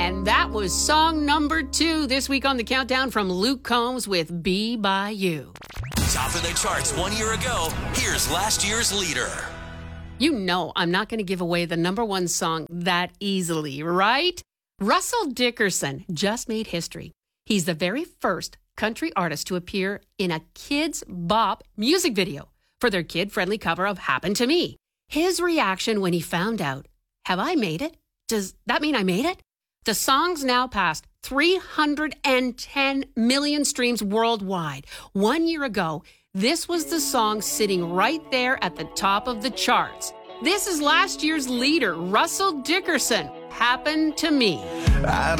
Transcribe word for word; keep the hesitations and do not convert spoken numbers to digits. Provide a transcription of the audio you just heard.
And that was song number two this week on the countdown from Luke Combs with Be By You. Top of the charts one year ago, here's last year's leader. You know I'm not going to give away the number one song that easily, right? Russell Dickerson just made history. He's the very first country artist to appear in a Kids Bop music video for their kid-friendly cover of Happen to Me. His reaction when he found out, have I made it? Does that mean I made it? The song's now passed three hundred ten million streams worldwide. One year ago, this was the song sitting right there at the top of the charts. This is last year's leader, Russell Dickerson, Happen to Me. I